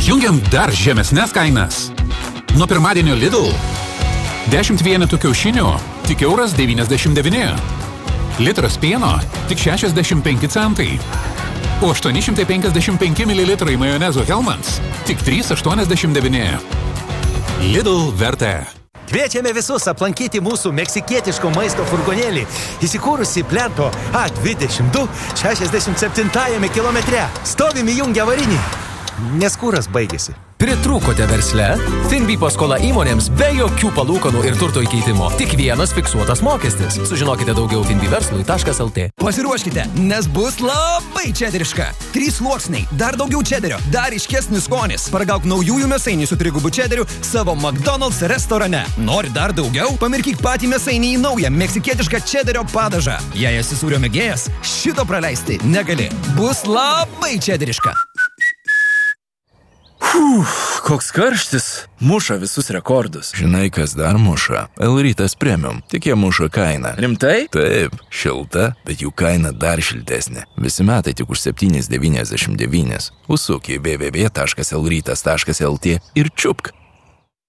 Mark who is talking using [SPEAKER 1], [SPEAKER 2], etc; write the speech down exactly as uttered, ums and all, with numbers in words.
[SPEAKER 1] Jungiam dar žemesnes kainas. Nuo pirmadienio Lidl. dešimt vienetų kiaušinių tik euras devyniasdešimt devyni. Litras pieno tik šešiasdešimt penki centai. O aštuoni šimtai penkiasdešimt penki mililitrai majonezo Hellmann's tik trys aštuoniasdešimt devyni. Lidl vertė.
[SPEAKER 2] Kviečiame visus aplankyti mūsų meksikietiško maisto furgonėlį, įsikūrusi Plento A dvidešimt du šešiasdešimt septintajame kilometre. Stovim įjungę varinį, nes kuras baigėsi.
[SPEAKER 3] Pritrūkote versle? Finbi paskola įmonėms be jokių palūkanų ir turto įkeitimo. Tik vienas fiksuotas mokestis. Sužinokite daugiau finbi verslui taškas lt.
[SPEAKER 4] Pasiruoškite, nes bus labai čederiška. Trys sluoksniai, dar daugiau čederio, dar iškesnis skonis. Paragauk naujųjų mėsainių su trigubu čederiu savo McDonald's restorane. Nori dar daugiau? Pamirkyk patį mėsainį į naują meksikietišką čederio padažą. Jei esi sūrio mėgėjas, šito praleisti negali. Bus labai čederiška.
[SPEAKER 5] Uf, koks karštis. Muša visus rekordus.
[SPEAKER 6] Žinai, kas dar muša? L-Rytas Premium. Tik jie muša kainą.
[SPEAKER 5] Rimtai?
[SPEAKER 6] Taip, šilta, bet jų kaina dar šiltesnė. Visi metai tik už septyni devyniasdešimt devyni. Užsuk į w w w taškas l rytas taškas lt ir čiupk.